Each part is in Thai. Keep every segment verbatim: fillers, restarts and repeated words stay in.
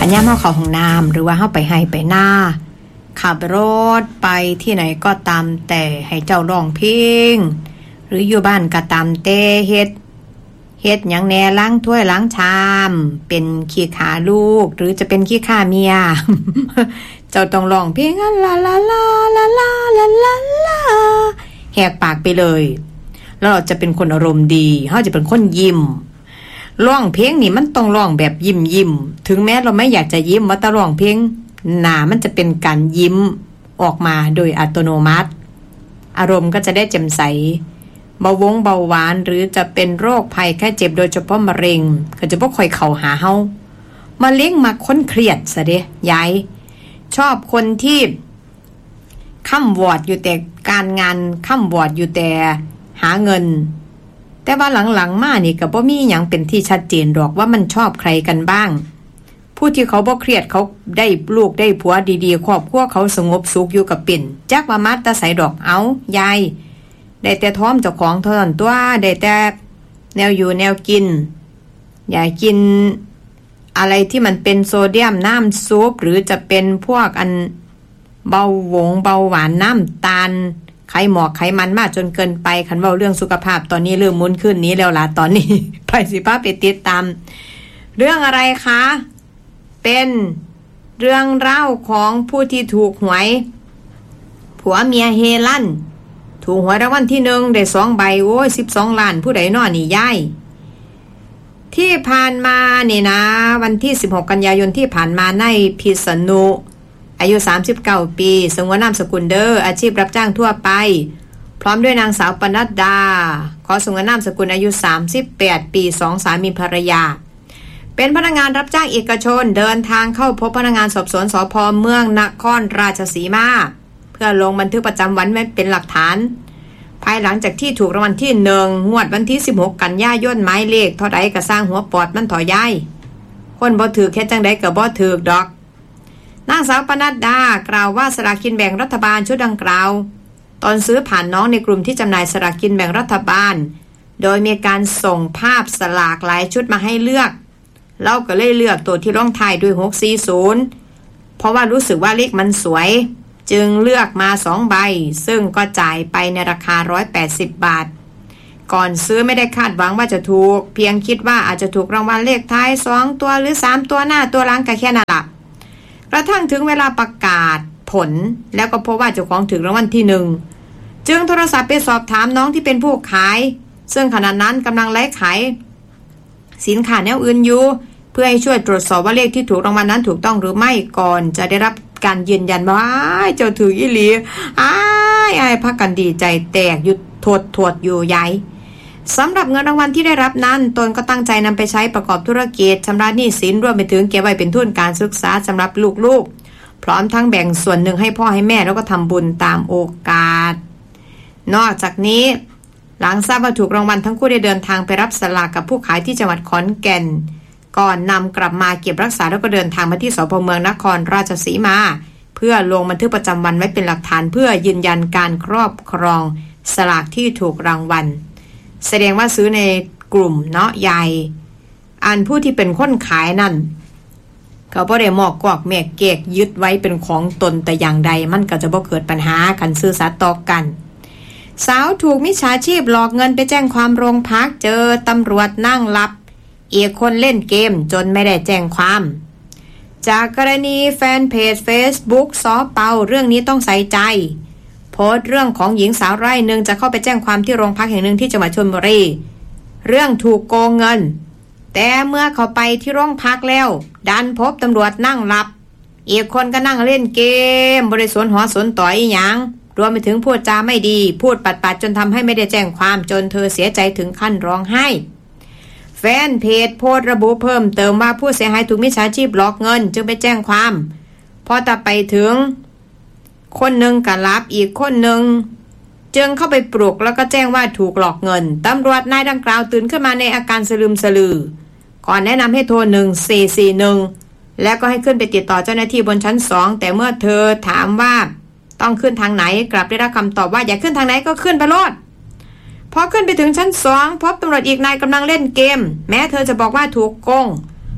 ขันย่ำเฮาเข้าห้องน้ำหรือว่าเฮาไปไห้ไปหน้าขับรถไปที่ไหนก็ตามแต่ให้เจ้าร้องเพลงหรืออยู่บ้านก็ตามแต่เฮ็ดเฮ็ดหยังแหน่ล้างถ้วยล้างชามเป็นขี้ขาลูกหรือจะเป็นขี้ขาเมีย เจ้าต้องร้องเพลงลาลาลาลาลาลาลาลาแหกปากไปเลยแล้วเราจะเป็นคนอารมณ์ดีเฮาจะเป็นคนยิ้มร้องเพลงนี่มันต้องร้องแบบยิ้มยิ้มถึงแม้เราไม่อยากจะยิ้มว่าแต่ร้องเพลงหน้ามันจะเป็นการยิ้มออกมาโดยอัตโนมัติอารมณ์ก็จะได้แจ่มใสเบาหวงเบาหวานหรือจะเป็นโรคภัยแค่เจ็บโดยเฉพาะมะเร็งก็จะบ่ค่อยเข้าหาเฮามะเร็งมาค้นเครียดซะเด้ยายชอบคนที่ค่ำวอดอยู่แต่การงานค่ำวอดอยู่แต่หาเงินแต่ว่าหลังๆมานี่ก็บ่มีหยังเป็นที่ชัดเจนดอกว่ามันชอบใครกันบ้างผู้ที่เขาบ่เครียดเขาได้ลูกได้ผัวดีๆครอบครัวเขาสงบสุขอยู่กับปิ่นจักว่ามาแต่ไสดอกเอายายได้แต่ท้อมเจ้าของเท่านั้นตัวได้แต่แนวอยู่แนวกินอย่ากินอะไรที่มันเป็นโซเดียมน้ำซุปหรือจะเป็นพวกอันเบาหวงเบาหวานน้ำตาลไขหมอกไขมันมากจนเกินไปคันเว้าเรื่องสุขภาพตอนนี้เริ่มมุนขึ้นนี้แล้วล่ะตอนนี้ ไปสิพาไปติดตามเรื่องอะไรคะเป็นเรื่องเล่าของผู้ที่ถูกหวยผัวเมียเฮลั่นถูกหวยรางวัลที่หนึ่งได้สองใบโอ้ยสิบสองล้านผู้ใดน้อนี่ยายที่ผ่านมานี่นะวันที่สิบหกกันยายนที่ผ่านมาในพิษณุอายุสามสิบเก้าปีสงวนนามสกุลเด้ออาชีพรับจ้างทั่วไปพร้อมด้วยนางสาวปนัดดาขอสงวนนามสกุลอายุสามสิบแปดปีสองสามีภรรยาเป็นพนักงานรับจ้างเอกชนเดินทางเข้าพบพนักงานสอบสวนสภ.เมืองนครราชสีมาเพื่อลงบันทึกประจำวันไว้เป็นหลักฐานภายหลังจากที่ถูกรางวัลที่หนึ่งงวดวันที่สิบหกกันยายนหมายเลขเท่าใดก็สร้างหัวปอดมันถอยย้ายคนบ่ถือแค่จังใดก็บ่ถือดอกนางสาวปนัดดากล่าวว่าสลากกินแบ่งรัฐบาลชุดดังกล่าวตอนซื้อผ่านน้องในกลุ่มที่จำหน่ายสลากกินแบ่งรัฐบาลโดยมีการส่งภาพสลากหลายชุดมาให้เลือกเราก็เลยเลือกตัวที่ร่องท้ายด้วยหกสี่ศูนย์เพราะว่ารู้สึกว่าเลขมันสวยจึงเลือกมาสองใบซึ่งก็จ่ายไปในราคาหนึ่งร้อยแปดสิบบาทก่อนซื้อไม่ได้คาดหวังว่าจะถูกเพียงคิดว่าอาจจะถูกรางวัลเลขท้ายสองตัวหรือสามตัวหน้าตัวหลังก็แค่นั้นล่ะกระทั่งถึงเวลาประกาศผลแล้วก็พบว่าเจ้าของถูกรางวัลที่หนึ่งจึงโทรศัพท์ไปสอบถามน้องที่เป็นผู้ขายซึ่งขณะนั้นกำลังไลฟ์ขายสินค้าแนวอื่นอยู่เพื่อให้ช่วยตรวจสอบว่าเลขที่ถูกรางวัลนั้นถูกต้องหรือไม่ก่อนจะได้รับการยืนยันว่าเจ้าถืออีหลีอ้ายอ้ายพักกันดีใจแตกหยุดถวดถวดอยู่ใหญ่สำหรับเงินรางวัลที่ได้รับนั้นตนก็ตั้งใจนำไปใช้ประกอบธุรกิจชำระหนี้สินรวมไปถึงเก็บไว้เป็นทุนการศึกษาสำหรับลูกๆพร้อมทั้งแบ่งส่วนหนึ่งให้พ่อให้แม่แล้วก็ทำบุญตามโอกาสนอกจากนี้หลังทราบว่าถูกรางวัลทั้งคู่ได้เดินทางไปรับสลากกับผู้ขายที่จังหวัดขอนแก่นก่อนนำกลับมาเก็บรักษาแล้วก็เดินทางมาที่สภ.เมืองนครราชสีมาเพื่อลงบันทึกประจำวันไว้เป็นหลักฐานเพื่อยืนยันการครอบครองสลากที่ถูกรางวัลแสดงว่าซื้อในกลุ่มเนาะใหญ่อันผู้ที่เป็นคนขายนั่นเขาบ่ได้มอกกอกแมกเกกยึดไว้เป็นของตนแต่อย่างใดมันก็จะบ่เกิดปัญหากันซื่อสัตย์ต่อกันสาวถูกมิจฉาชีพหลอกเงินไปแจ้งความโรงพักเจอตำรวจนั่งรับอีกคนเล่นเกมจนไม่ได้แจ้งความจากกรณีแฟนเพจ Facebook ซอเปาเรื่องนี้ต้องใส่ใจโพสต์เรื่องของหญิงสาวรายหนึ่งจะเข้าไปแจ้งความที่โรงพักแห่งหนึ่งที่จังหวัดชลบุรีเรื่องถูกโกงเงินแต่เมื่อเขาไปที่โรงพักแล้วดันพบตำรวจนั่งหลับอีกคนก็นั่งเล่นเกมบริสวนหอสวนต่อยหยังรวมไปถึงพูดจาไม่ดีพูดปัดๆจนทำให้ไม่ได้แจ้งความจนเธอเสียใจถึงขั้นร้องไห้แฟนเพจโพสต์ระบุเพิ่มเติมว่าผู้เสียหายถูกมิจฉาชีพหลอกเงินจึงไปแจ้งความพอแต่ไปถึงคนหนึ่งก็รับอีกคนหนึ่งจึงเข้าไปปลุกแล้วก็แจ้งว่าถูกหลอกเงินตำรวจนายดังกล่าวตื่นขึ้นมาในอาการสลืมสลือก่อนแนะนำให้โทรหนึ่งสี่สี่หนึ่งแล้วก็ให้ขึ้นไปติดต่อเจ้าหน้าที่บนชั้นสองแต่เมื่อเธอถามว่าต้องขึ้นทางไหนกลับได้รับคำตอบว่าอย่าขึ้นทางไหนก็ขึ้นไปโลดพอขึ้นไปถึงชั้นสองพบตำรวจอีกนายกำลังเล่นเกมแม้เธอจะบอกว่าถูกโกง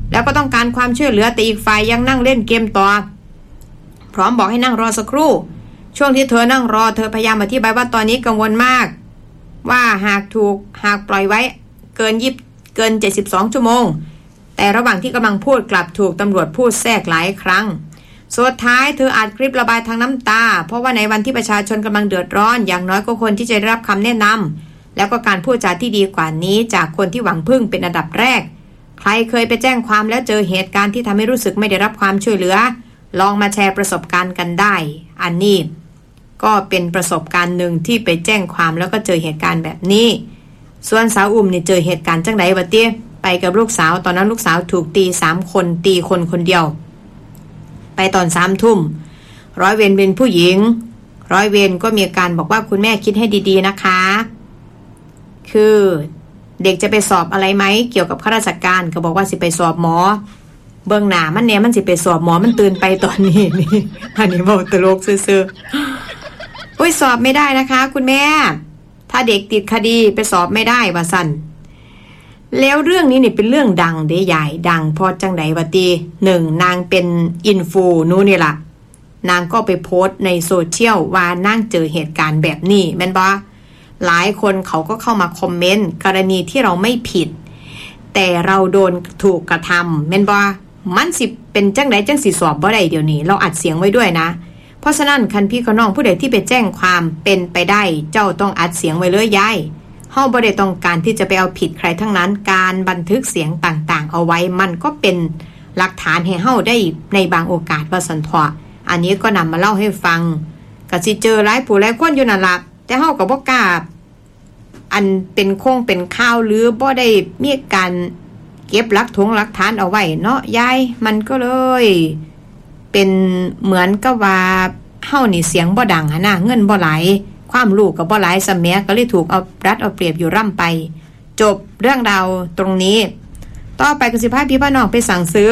แล้วก็ต้องการความช่วยเหลือแต่อีกฝ่ายยังนั่งเล่นเกมต่อพร้อมบอกให้นั่งรอสักครู่ช่วงที่เธอนั่งรอเธอพยายามอธิบายว่าตอนนี้กังวลมากว่าหากถูกหากปล่อยไว้เกินยิบเกินเจ็ดสิบสองชั่วโมงแต่ระหว่างที่กำลังพูดกลับถูกตำรวจพูดแทรกหลายครั้งสุดท้ายเธออัดคลิประบายทางน้ำตาเพราะว่าในวันที่ประชาชนกำลังเดือดร้อนอย่างน้อยก็ควรที่จะได้รับคำแนะนำแล้วก็การพูดจาที่ดีกว่านี้จากคนที่หวังพึ่งเป็นอันดับแรกใครเคยไปแจ้งความแล้วเจอเหตุการณ์ที่ทำให้รู้สึกไม่ได้รับความช่วยเหลือลองมาแชร์ประสบการณ์กันได้อันนี้ก็เป็นประสบการณ์หนึ่งที่ไปแจ้งความแล้วก็เจอเหตุการณ์แบบนี้ส่วนสาวอุ้มนี่เจอเหตุการณ์จังได๋บ่ติไปกับลูกสาวตอนนั้นลูกสาวถูกตีสามคนตีคนคนเดียวไปตอนสามทุ่มร้อยเวรเป็นผู้หญิงร้อยเวรก็มีการบอกว่าคุณแม่คิดให้ดีๆนะคะคือเด็กจะไปสอบอะไรไหมเกี่ยวกับข้าราชการก็บอกว่าสิไปสอบหมอเบิ่งหน้ามันแน่มันสิไปสอบหมอมันตื่นไปตอนนี้นี่อันนี้เว้าตลกซื่อๆอุ้ยสอบไม่ได้นะคะคุณแม่ถ้าเด็กติดคดีไปสอบไม่ได้ว่าซั่นแล้วเรื่องนี้นี่เป็นเรื่องดังเด้ใหญ่ดังพอจังได๋ว่าติหนึ่งนางเป็นอินฟูนู้นนี่ล่ะนางก็ไปโพสต์ในโซเชียลว่านางเจอเหตุการณ์แบบนี้แม่นบ่หลายคนเขาก็เข้ามาคอมเมนต์กรณีที่เราไม่ผิดแต่เราโดนถูกกระทำแม่นบ่มันสิเป็นจังได๋จังสิสอบบ่ได้เดี๋ยวนี้เราอัดเสียงไว้ด้วยนะเพราะฉะนั้นคันพี่น้องผู้ใดที่ไปแจ้งความเป็นไปได้เจ้าต้องอัดเสียงไว้เลยยายเฮาบ่ได้ต้องการที่จะไปเอาผิดใครทั้งนั้นการบันทึกเสียงต่างๆเอาไว้มันก็เป็นหลักฐานให้เฮาได้ในบางโอกาสว่าซั่นเถาะอันนี้ก็นำมาเล่าให้ฟังก็สิเจอหลายผู้หลายคนอยู่นั่นล่ะแต่เฮาก็บ่กล้าอันเป็นโคงเป็นข่าวหรือบ่ได้มีการเก็บหลักฐานหลักฐานเอาไว้เนาะยายมันก็เลยเป็นเหมือนกับว่าเฮานี่เสียงบ่ดังหั่นน่ะเงินบ่หลายความรู้ก็บ่หลายซะแม้ก็เลยถูกเอารัดเอาเปรียบอยู่ร่ำไปจบเรื่องราวตรงนี้ต่อไปก็สิพาพี่พี่น้องไปสั่งซื้อ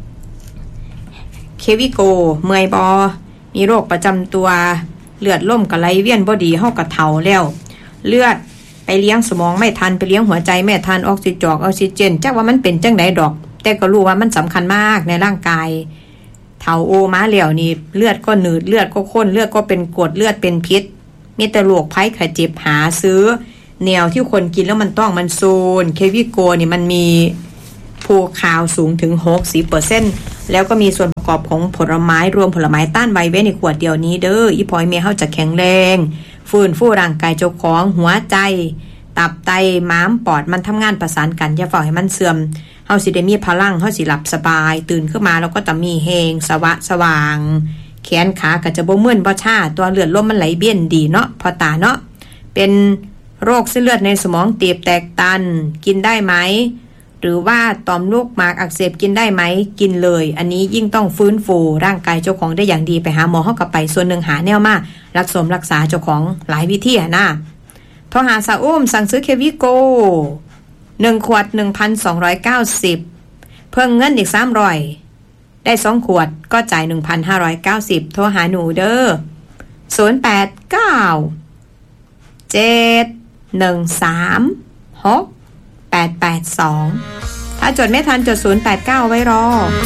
เควิโกเมื่อยบ่มีโรคประจำตัวเลือดล่มก็ไหลเวียนบ่ดีเฮาก็เฒ่าแล้วเลือดไปเลี้ยงสมองไม่ทันไปเลี้ยงหัวใจไม่ทันออกซิจอกออกซิเจนจักว่ามันเป็นจังได๋ดอกแต่ก็รู้ว่ามันสำคัญมากในร่างกายเฒ่าโอมาแล้วนี่เลือดก็หนืดเลือดก็ข้นเลือดก็เป็นกรดเลือดเป็นพิษมีแต่โรคภัยไข้เจ็บหาซื้อแนวที่คนกินแล้วมันต้องมันโซนเควิโกนี่มันมีภูคาวสูงถึง หกสิบเปอร์เซ็นต์ แล้วก็มีส่วนประกอบของผลไม้รวมผลไม้ต้านไวไว้ในขวดเดียวนี้เด้ออีพอยเมียเฮาจะแข็งแรงฟื้นฟูร่างกายเจ้าของหัวใจตับไตม้ามปอดมันทำงานประสานกันอย่าฝ่าให้มันเสื่อมเฮาสิได้มีพลังเฮาสิหลับสบายตื่นขึ้นมาแล้วก็จะมีแฮงสวะสว่างแขนขาก็จะบ่มึนบ่ชาตัวเลือดลมมันไหลเวียนดีเนาะพอตาเนาะเป็นโรคเส้นเลือดในสมองตีบแตกตันกินได้ไหมหรือว่าต่อมลูกหมากอักเสบกินได้ไหมกินเลยอันนี้ยิ่งต้องฟื้นฟูร่างกายเจ้าของได้อย่างดีไปหาหมอเฮาก็ไปส่วนหนึ่งหาแนวมารักษารักษาเจ้าของหลายวิธีอ่ะนะโทรหาสาวอุ้มสั่งซื้อเควิโกหนึ่งขวด หนึ่งพันสองร้อยเก้าสิบ เพิ่มเงินอีกสามร้อยได้สองขวดก็จ่าย หนึ่งพันห้าร้อยเก้าสิบ โทรหาหนูเด้อศูนย์ แปด เก้า เจ็ด หนึ่ง สาม หก แปด แปด สองถ้าจดไม่ทันจดศูนย์ แปด เก้าไว้รอ